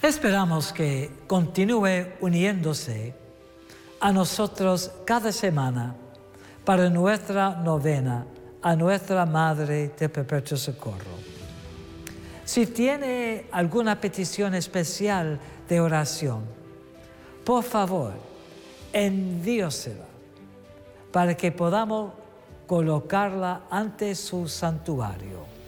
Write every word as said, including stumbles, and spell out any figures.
Esperamos que continúe uniéndose a nosotros cada semana para nuestra novena a Nuestra Madre de Perpetuo Socorro. Si tiene alguna petición especial de oración, por favor, envíosela para que podamos colocarla ante su santuario.